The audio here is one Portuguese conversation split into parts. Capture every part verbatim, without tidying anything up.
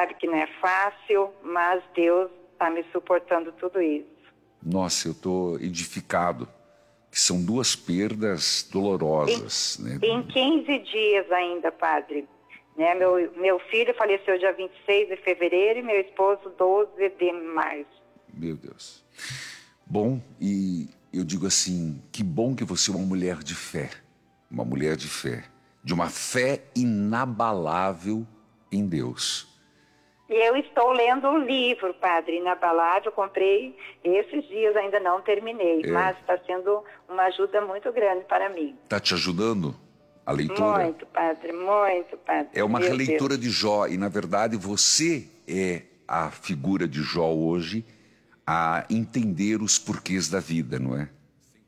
sabe que não é fácil, mas Deus está me suportando tudo isso. Nossa, eu estou edificado, que são duas perdas dolorosas. Em, né? em quinze dias ainda, padre. Né? Meu, meu filho faleceu dia vinte e seis de fevereiro e meu esposo doze de março. Meu Deus. Bom, e eu digo assim, que bom que você é uma mulher de fé, uma mulher de fé, de uma fé inabalável em Deus. E eu estou lendo um livro, padre, inabalável, comprei esses dias, ainda não terminei, É. mas está sendo uma ajuda muito grande para mim. Está te ajudando a leitura? Muito, padre, muito, padre. É uma Meu releitura Deus. de Jó, e na verdade você é a figura de Jó hoje a entender os porquês da vida, não é?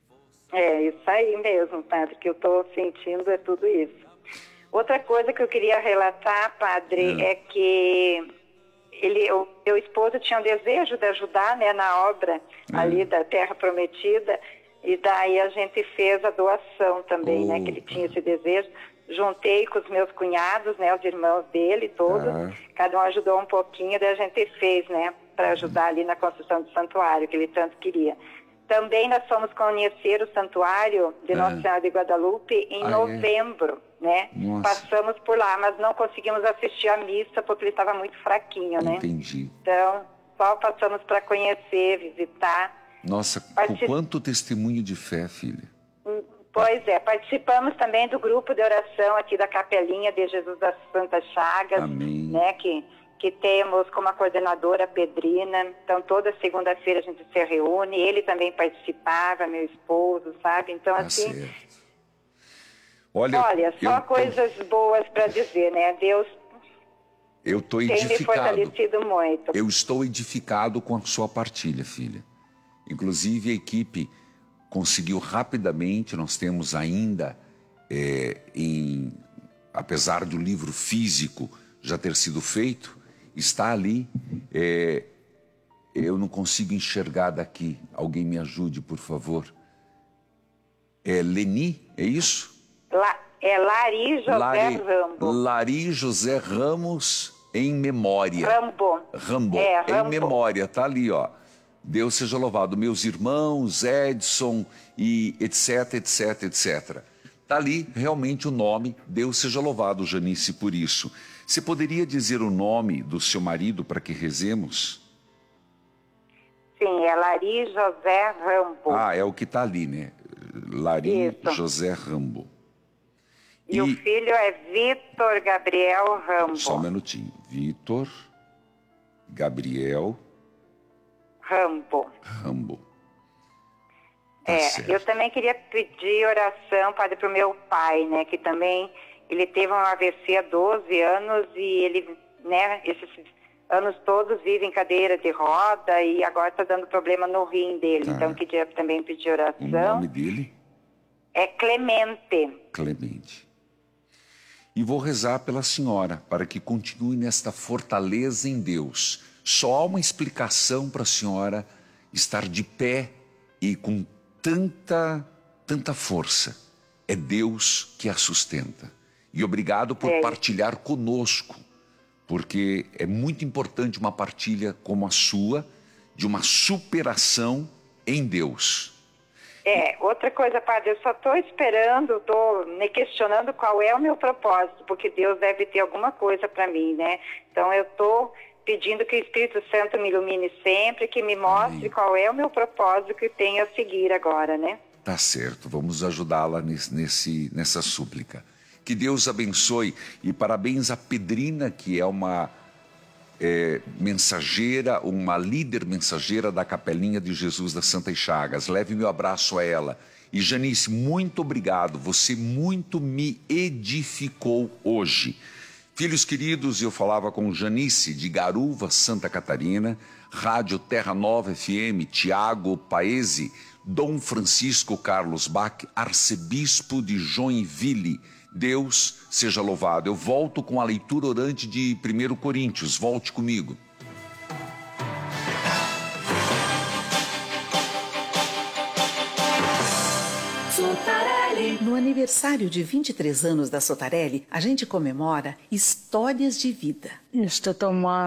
É isso aí mesmo, padre, que eu estou sentindo é tudo isso. Outra coisa que eu queria relatar, padre, é, é que ele, o meu esposo tinha um desejo de ajudar, né, na obra é. ali da Terra Prometida, e daí a gente fez a doação também, oh. né, que ele tinha esse desejo. Juntei com os meus cunhados, né, os irmãos dele, todos, ah. cada um ajudou um pouquinho, daí a gente fez, né, para ajudar ali na construção do santuário, que ele tanto queria. Também nós fomos conhecer o santuário de Nossa ah. Senhora de Guadalupe em ah, novembro, é? né? Nossa. Passamos por lá, mas não conseguimos assistir a missa porque ele estava muito fraquinho, né? Entendi. Então, só passamos para conhecer, visitar. Nossa, Particip... quanto testemunho de fé, filha. Pois é, participamos também do grupo de oração aqui da Capelinha de Jesus das Santas Chagas, Amém. né? Que, que temos como a coordenadora a Pedrina. Então, toda segunda-feira a gente se reúne. Ele também participava, meu esposo, sabe? Então, tá assim... Certo. Olha, olha, só eu, coisas eu... boas para dizer, né? Deus eu tô tem edificado. me fortalecido muito. Eu estou edificado com a sua partilha, filha. Inclusive, a equipe conseguiu rapidamente, nós temos ainda, é, em, apesar do livro físico já ter sido feito, está ali, é, eu não consigo enxergar daqui, alguém me ajude, por favor. É Leni, é isso? La, é Lari José Lari, Rambo. Lari José Ramos em memória. Rambo. Rambo, é, em Rambo. memória, tá ali, ó. Deus seja louvado. Meus irmãos, Edson e etc, etc, etcétera. Está ali realmente o nome, Deus seja louvado, Janice, por isso. Você poderia dizer o nome do seu marido para que rezemos? Sim, é Lari José Rambo. Ah, é o que está ali, né? Lari isso. José Rambo. E, e o filho é Vitor Gabriel Rambo. Só um minutinho. Vitor Gabriel Rambo. Rambo. Tá é, certo. Eu também queria pedir oração, padre, para o meu pai, né, que também, ele teve um A V C há doze anos e ele, né, esses anos todos vive em cadeira de roda e agora está dando problema no rim dele, tá. Então queria também pedir oração. O nome dele? É Clemente. Clemente. E vou rezar pela senhora, para que continue nesta fortaleza em Deus. Só há uma explicação para a senhora estar de pé e com tanta, tanta força. É Deus que a sustenta. E obrigado por é. partilhar conosco, porque é muito importante uma partilha como a sua, de uma superação em Deus. É, outra coisa, padre, eu só estou esperando, estou me questionando qual é o meu propósito, porque Deus deve ter alguma coisa para mim, né? Então eu estou pedindo que o Espírito Santo me ilumine sempre, que me mostre Amém. Qual é o meu propósito que tenho a seguir agora, né? Tá certo, vamos ajudá-la nesse, nesse, nessa súplica. Que Deus abençoe e parabéns à Pedrina, que é uma é, mensageira, uma líder mensageira da Capelinha de Jesus das Santas Chagas. Leve meu abraço a ela. E Janice, muito obrigado, você muito me edificou hoje. Filhos queridos, eu falava com Janice de Garuva, Santa Catarina, Rádio Terra Nova F M, Tiago Paese, Dom Francisco Carlos Bach, arcebispo de Joinville. Deus seja louvado. Eu volto com a leitura orante de primeiro Coríntios. Volte comigo. No aniversário de vinte e três anos da Sotarelli, a gente comemora histórias de vida. Está tão